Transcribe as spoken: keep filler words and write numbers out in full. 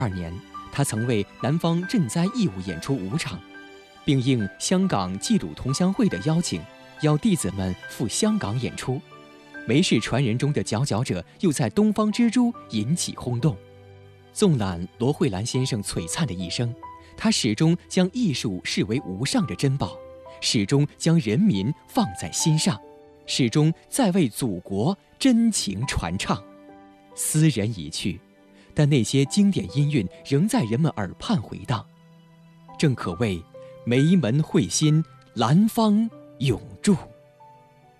二年，他曾为南方赈灾义务演出五场，并应香港济鲁同乡会的邀请，邀弟子们赴香港演出。梅氏传人中的佼佼者又在东方之珠引起轰动。纵览罗慧兰先生璀璨的一生，他始终将艺术视为无上的珍宝，始终将人民放在心上，始终在为祖国真情传唱。斯人已去，但那些经典音韵仍在人们耳畔回荡，正可谓梅门慧心，兰芳永驻。